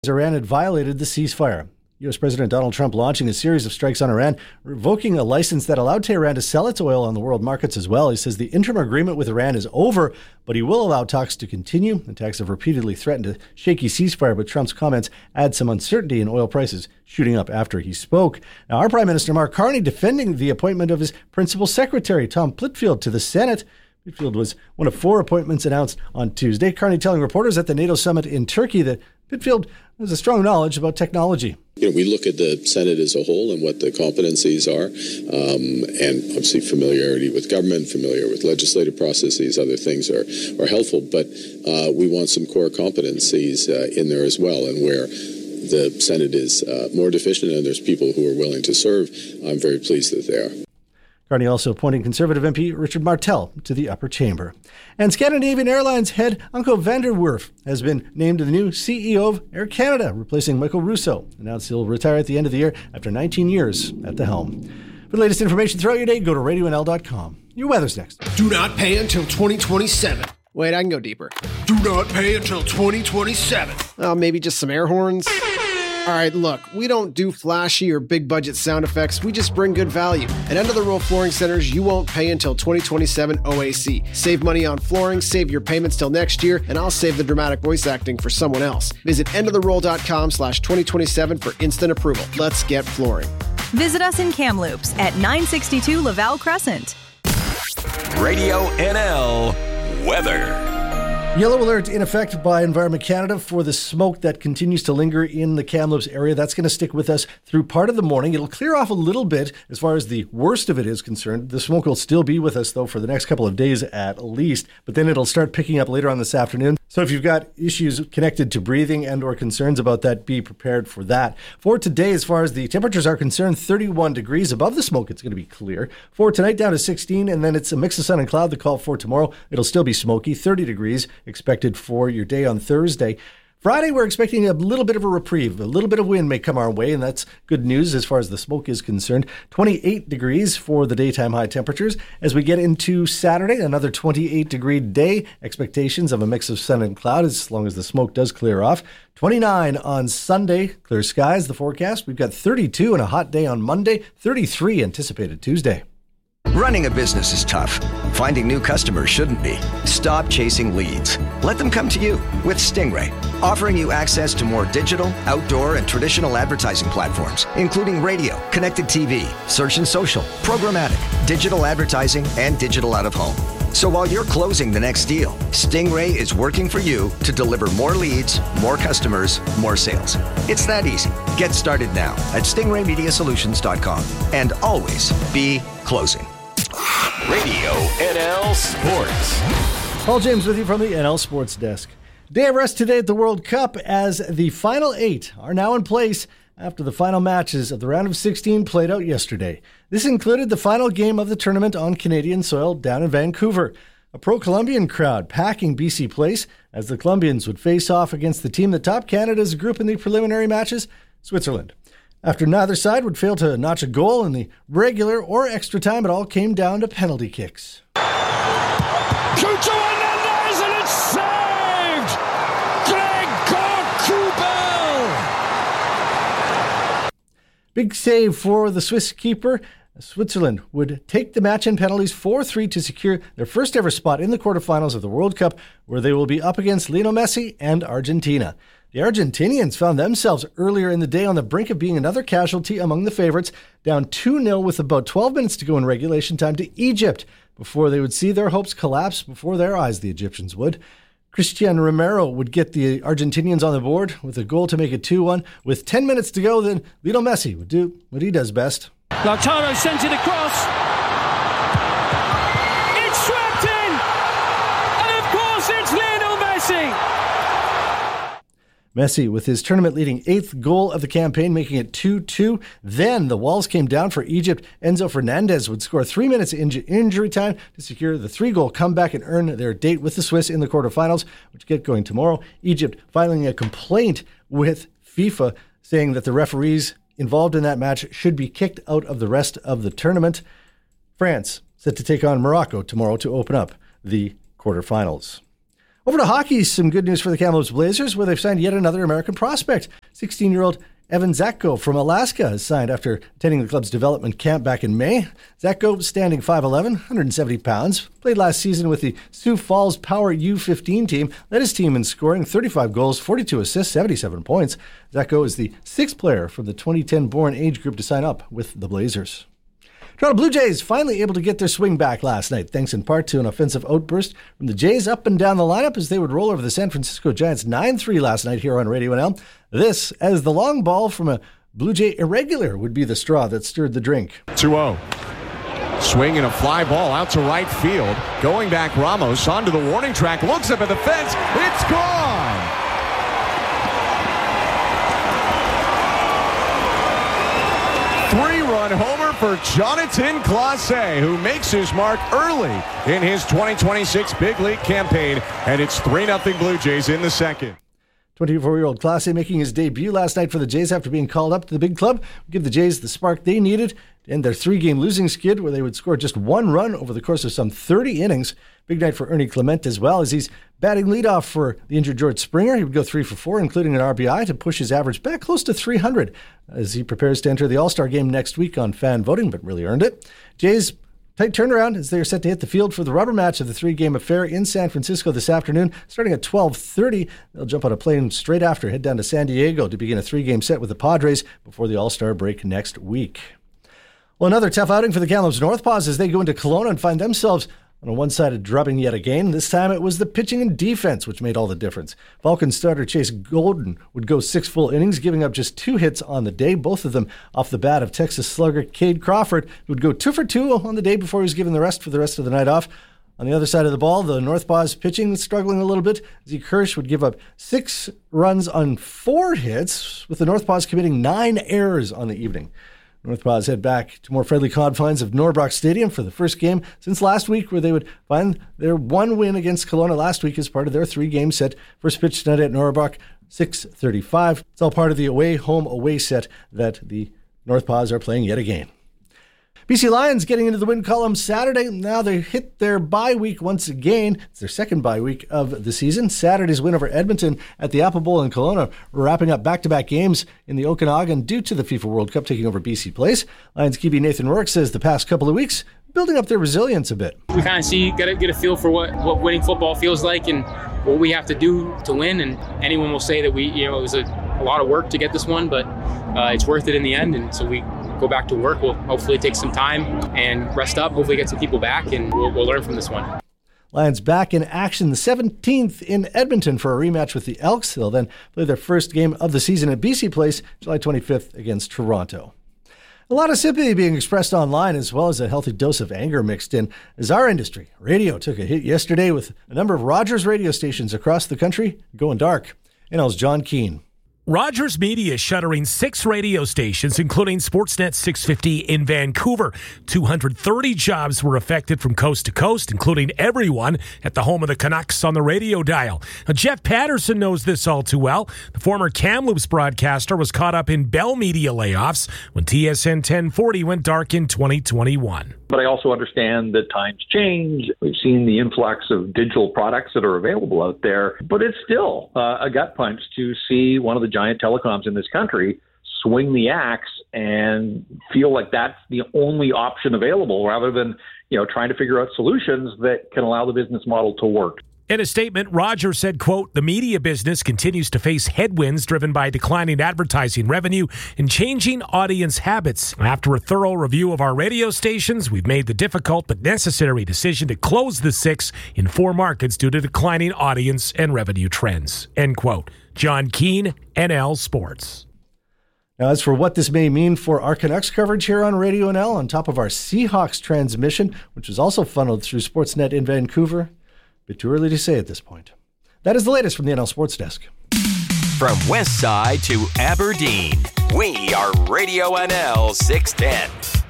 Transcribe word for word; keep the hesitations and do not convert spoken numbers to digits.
Iran had violated the ceasefire. U S. President Donald Trump launching a series of strikes on Iran, revoking a license that allowed Tehran to sell its oil on the world markets as well. He says the interim agreement with Iran is over, but he will allow talks to continue. Attacks have repeatedly threatened a shaky ceasefire, but Trump's comments add some uncertainty in oil prices shooting up after he spoke. Now, our Prime Minister Mark Carney defending the appointment of his principal secretary, Tom Plitfield, to the Senate. Plitfield was one of four appointments announced on Tuesday. Carney telling reporters at the NATO summit in Turkey that Plitfield has a strong knowledge about technology. You know, we look at the Senate as a whole and what the competencies are, um, and obviously familiarity with government, familiar with legislative processes, other things are, are helpful, but uh, we want some core competencies uh, in there as well, and where the Senate is uh, more deficient and there's people who are willing to serve, I'm very pleased that they are. Carney also appointing Conservative M P Richard Martel to the upper chamber. And Scandinavian Airlines head Anko van der Werf has been named the new C E O of Air Canada, replacing Michael Russo. Announced he'll retire at the end of the year after nineteen years at the helm. For the latest information throughout your day, go to radio n l dot com. Your weather's next. Do not pay until twenty twenty-seven. Wait, I can go deeper. Do not pay until twenty twenty-seven. Oh, maybe just some air horns? All right, look, we don't do flashy or big budget sound effects. We just bring good value. At End of the Roll Flooring Centers, you won't pay until twenty twenty-seven O A C. Save money on flooring, save your payments till next year, and I'll save the dramatic voice acting for someone else. Visit end of the roll dot com slash twenty twenty-seven for instant approval. Let's get flooring. Visit us in Kamloops at nine sixty-two Laval Crescent. Radio N L Weather. Yellow alert in effect by Environment Canada for the smoke that continues to linger in the Kamloops area. That's going to stick with us through part of the morning. It'll clear off a little bit as far as the worst of it is concerned. The smoke will still be with us, though, for the next couple of days at least. But then it'll start picking up later on this afternoon. So if you've got issues connected to breathing and or concerns about that, be prepared for that. For today, as far as the temperatures are concerned, thirty-one degrees above the smoke. It's going to be clear. For tonight, down to sixteen, and then it's a mix of sun and cloud. The call for tomorrow, it'll still be smoky, thirty degrees expected for your day on Thursday. Friday, we're expecting a little bit of a reprieve. A little bit of wind may come our way, and that's good news as far as the smoke is concerned. twenty-eight degrees for the daytime high temperatures. As we get into Saturday, another twenty-eight degree day. Expectations of a mix of sun and cloud as long as the smoke does clear off. twenty-nine on Sunday, clear skies, the forecast. We've got thirty-two and a hot day on Monday, thirty-three anticipated Tuesday. Running a business is tough. Finding new customers shouldn't be. Stop chasing leads. Let them come to you with Stingray, offering you access to more digital, outdoor, and traditional advertising platforms, including radio, connected T V, search and social, programmatic, digital advertising, and digital out-of-home. So while you're closing the next deal, Stingray is working for you to deliver more leads, more customers, more sales. It's that easy. Get started now at stingray media solutions dot com and always be closing. Radio N L Sports. Paul James with you from the N L Sports Desk. Day of rest today at the World Cup as the final eight are now in place after the final matches of the round of sixteen played out yesterday. This included the final game of the tournament on Canadian soil down in Vancouver. A pro-Colombian crowd packing B C Place as the Colombians would face off against the team that topped Canada's group in the preliminary matches, Switzerland. After neither side would fail to notch a goal in the regular or extra time, it all came down to penalty kicks. Cucho Hernandez, and it's saved! Gregor Kobel! Big save for the Swiss keeper. Switzerland would take the match in penalties four three to secure their first ever spot in the quarterfinals of the World Cup, where they will be up against Lionel Messi and Argentina. The Argentinians found themselves earlier in the day on the brink of being another casualty among the favorites, down two nil with about twelve minutes to go in regulation time to Egypt, before they would see their hopes collapse before their eyes, the Egyptians would. Christian Romero would get the Argentinians on the board with a goal to make it two one. With ten minutes to go, then Lionel Messi would do what he does best. Lautaro sends it across. It's swept in! And of course it's Lionel Messi! Messi with his tournament-leading eighth goal of the campaign, making it two two. Then the walls came down for Egypt. Enzo Fernandez would score three minutes in injury time to secure the three-goal comeback and earn their date with the Swiss in the quarterfinals, which get going tomorrow. Egypt filing a complaint with FIFA saying that the referees involved in that match should be kicked out of the rest of the tournament. France set to take on Morocco tomorrow to open up the quarterfinals. Over to hockey, some good news for the Kamloops Blazers, where they've signed yet another American prospect. sixteen-year-old Evan Zatko from Alaska has signed after attending the club's development camp back in May. Zatko, standing five eleven, one hundred seventy pounds, played last season with the Sioux Falls Power U fifteen team, led his team in scoring thirty-five goals, forty-two assists, seventy-seven points. Zatko is the sixth player from the twenty ten-born age group to sign up with the Blazers. Toronto Blue Jays finally able to get their swing back last night, thanks in part to an offensive outburst from the Jays up and down the lineup as they would roll over the San Francisco Giants nine three last night here on Radio N L. This, as the long ball from a Blue Jay irregular would be the straw that stirred the drink. two oh. Swing and a fly ball out to right field. Going back, Ramos onto the warning track, looks up at the fence. It's gone! Three-run homer for Jonathan Clase, who makes his mark early in his twenty twenty-six big league campaign, and it's three nothing Blue Jays in the second. twenty-four-year-old Clase making his debut last night for the Jays after being called up to the big club would give the Jays the spark they needed to end their three-game losing skid where they would score just one run over the course of some thirty innings. Big night for Ernie Clement as well, as he's batting leadoff for the injured George Springer. He would go three for four, including an R B I, to push his average back close to three hundred as he prepares to enter the All-Star game next week on fan voting, but really earned it. Jays tight turnaround as they are set to hit the field for the rubber match of the three-game affair in San Francisco this afternoon. Starting at twelve thirty, they'll jump on a plane straight after, head down to San Diego to begin a three-game set with the Padres before the All-Star break next week. Well, another tough outing for the Kamloops Northpaws as they go into Kelowna and find themselves on a one-sided drubbing yet again. This time it was the pitching and defense which made all the difference. Falcons starter Chase Golden would go six full innings, giving up just two hits on the day, both of them off the bat of Texas slugger Cade Crawford, who would go two for two on the day before he was given the rest for the rest of the night off. On the other side of the ball, the Northpaws pitching was struggling a little bit. Zeke Hirsch would give up six runs on four hits, with the Northpaws committing nine errors on the evening. Northpaws head back to more friendly confines of Norbrock Stadium for the first game since last week, where they would find their one win against Kelowna last week as part of their three-game set. First pitch tonight at Norbrock, six thirty-five. It's all part of the away-home-away set that the Northpaws are playing yet again. B C Lions getting into the win column Saturday. Now they hit their bye week once again. It's their second bye week of the season. Saturday's win over Edmonton at the Apple Bowl in Kelowna, wrapping up back-to-back games in the Okanagan due to the FIFA World Cup taking over B C Place. Lions Q B Nathan Rourke says the past couple of weeks building up their resilience a bit. We kind of see, got to get a feel for what, what winning football feels like and what we have to do to win. And anyone will say that we, you know, it was a, a lot of work to get this one, but uh, it's worth it in the end. And so we go back to work. We'll hopefully take some time and rest up, hopefully get some people back, and we'll, we'll learn from this one. Lions back in action the seventeenth in Edmonton for a rematch with the Elks. They'll then play their first game of the season at B C Place, July twenty-fifth against Toronto. A lot of sympathy being expressed online, as well as a healthy dose of anger mixed in, as our industry, radio, took a hit yesterday with a number of Rogers radio stations across the country going dark. N L's John Keane. Rogers Media is shuttering six radio stations, including Sportsnet six fifty in Vancouver. two hundred thirty jobs were affected from coast to coast, including everyone at the home of the Canucks on the radio dial. Now, Jeff Patterson knows this all too well. The former Kamloops broadcaster was caught up in Bell Media layoffs when T S N ten forty went dark in twenty twenty-one. But I also understand that times change. We've seen the influx of digital products that are available out there, but it's still uh, a gut punch to see one of the giant telecoms in this country swing the axe and feel like that's the only option available, rather than, you know, trying to figure out solutions that can allow the business model to work. In a statement, Rogers said, quote, the media business continues to face headwinds driven by declining advertising revenue and changing audience habits. After a thorough review of our radio stations, we've made the difficult but necessary decision to close the six in four markets due to declining audience and revenue trends, end quote. John Keane, N L Sports. Now, as for what this may mean for our Canucks coverage here on Radio N L, on top of our Seahawks transmission, which is also funneled through Sportsnet in Vancouver, bit too early to say at this point. That is the latest from the N L Sports Desk. From West Side to Aberdeen, we are Radio N L six ten.